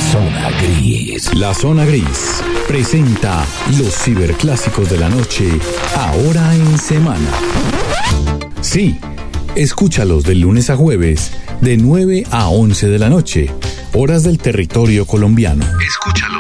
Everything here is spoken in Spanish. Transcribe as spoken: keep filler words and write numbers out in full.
Zona Gris. La Zona Gris presenta los ciberclásicos de la noche, ahora en semana. Sí, escúchalos de lunes a jueves, de nueve a once de la noche, horas del territorio colombiano. Escúchalos.